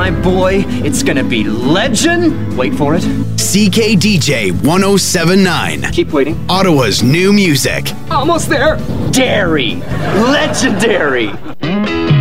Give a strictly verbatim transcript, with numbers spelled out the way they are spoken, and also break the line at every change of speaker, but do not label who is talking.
my boy. It's gonna be legend. Wait for it.
C K D J one oh seven point nine.
Keep waiting.
Ottawa's new music.
Almost there. Dairy. Legendary.